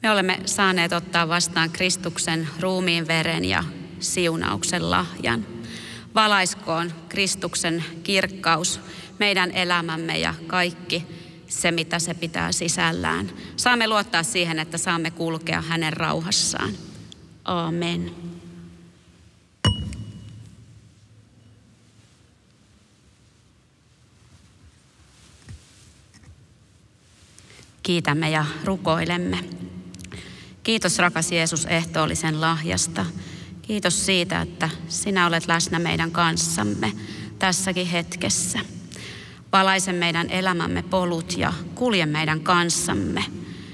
Me olemme saaneet ottaa vastaan Kristuksen ruumiin, veren ja siunauksen lahjan. Valaiskoon Kristuksen kirkkaus meidän elämämme ja kaikki se, mitä se pitää sisällään. Saamme luottaa siihen, että saamme kulkea hänen rauhassaan. Aamen. Kiitämme ja rukoilemme. Kiitos rakas Jeesus ehtoollisen lahjasta. Kiitos siitä, että sinä olet läsnä meidän kanssamme tässäkin hetkessä. Valaise meidän elämämme polut ja kulje meidän kanssamme.